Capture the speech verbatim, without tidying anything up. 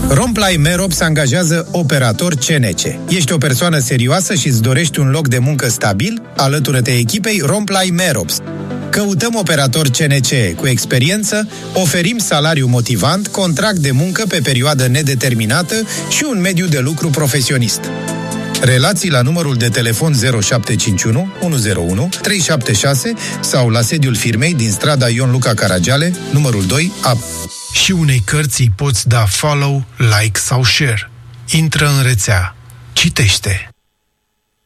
Romplay Merops angajează operator C N C. Ești o persoană serioasă și îți dorești un loc de muncă stabil? Alătură-te echipei Romplay Merops. Căutăm operator C N C cu experiență, oferim salariu motivant, contract de muncă pe perioadă nedeterminată și un mediu de lucru profesionist. Relații la numărul de telefon zero șapte cinci unu unu zero unu trei șapte șase sau la sediul firmei din strada Ion Luca Caragiale, numărul doi A. Și unei cărți îi poți da follow, like sau share. Intră în rețea. Citește!